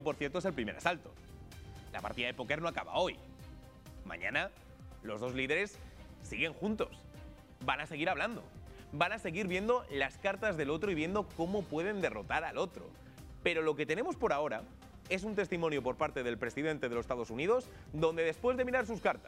por cierto, es el primer asalto. La partida de póker no acaba hoy. Mañana los dos líderes siguen juntos. Van a seguir hablando. Van a seguir viendo las cartas del otro y viendo cómo pueden derrotar al otro. Pero lo que tenemos por ahora es un testimonio por parte del presidente de los Estados Unidos, donde después de mirar sus cartas,